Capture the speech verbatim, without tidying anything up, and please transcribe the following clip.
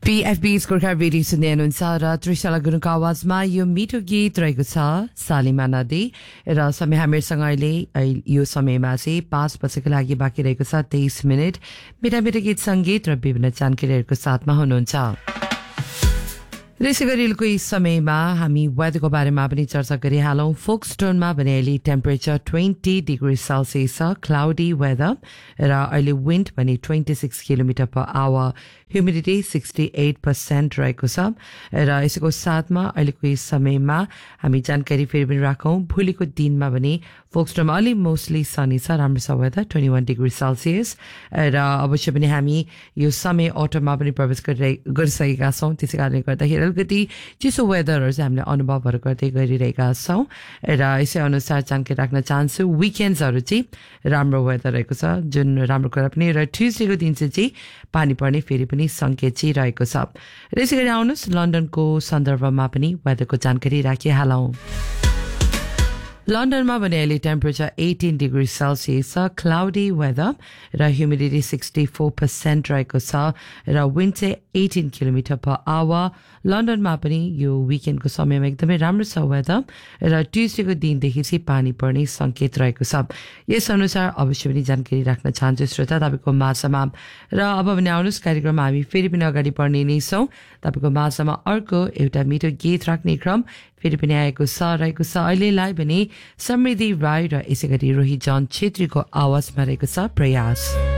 पीएफबी स्कोरका radio सुन्दै हुनुहुन्छ र त्रिशला गुरुङको आवाजमा यो मिठो गीत रहेको छ सालिमा नदी र समय हामीसँग अहिले यो समयमा चाहिँ पाँच बजेको लागि बाँकी रहेको छ तेइस मिनट मिठा मिठा गीत सङ्गीत र विभिन्न जानकारीहरूको साथमा हुनुहुन्छ। त्यसै गरी यस समयमा हामी वेदरको बारेमा पनि चर्चा गरिहालौँ। फोक्सटोनमा भने अहिले टेम्परेचर ट्वेन्टी डिग्री सेल्सियस छ, क्लाउडी वेदर र अहिले विन्ड भने twenty six kilometre per hour, humidity sixty at percent रहेको छ र यसको साथमा अहिलेको यस समयमा हामी जानकारी फेरि पनि राखौँ। भोलिको दिनमा भने फोक्सटोनमा अलि मोस्टली सनी छ, राम्रो छ weather, twenty one degree Celsius र अवश्य पनि हामी यो समय अटोमा पनि प्रवेश गरिरहे गरिसकेका छौँ। त्यसै कारणले गर्दाखेरि अलिकति चिसो वेदरहरू चाहिँ हामीले अनुभवहरू गर्दै गरिरहेका छौँ र यसै अनुसार जानकारी राख्न चाहन्छु विकेन्ड्सहरू चाहिँ राम्रो वेदर रहेको छ, जुन राम्रो कुरा पनि र ट्युजडेको दिन चाहिँ पानी पर्ने फेरि पनि सङ्केत चाहिँ रहेको छ। र यसै गरी आउनुहोस् लन्डनको सन्दर्भमा पनि वेदरको जानकारी राखिहालौँ। लन्डनमा भने अहिले टेम्परेचर एटीन डिग्री सेल्सियस छ, क्लाउडी वेदर र ह्युमिडिटी सिक्सटी फोर पर्सेन्ट रहेको छ र विन्ड चाहिँ एटीन किलोमिटर पर आवर। लन्डनमा पनि यो विकेन्डको समयमा एकदमै राम्रो छ वेदर र ट्युजडेको दिनदेखि चाहिँ पानी पर्ने सङ्केत रहेको छ। यस अनुसार अवश्य पनि जानकारी राख्न चाहन्छु श्रोता तपाईँको माझमा। र अब भने आउनुहोस् कार्यक्रममा हामी फेरि पनि अगाडि बढ्ने नै छौँ। तपाईँको माझमा अर्को एउटा मिठो गीत राख्ने क्रम फेरि पनि आएको छ रहेको छ अहिलेलाई भने समृद्धि राई र यसै गरी रोहित जन छेत्रीको आवाजमा रहेको छ प्रयास।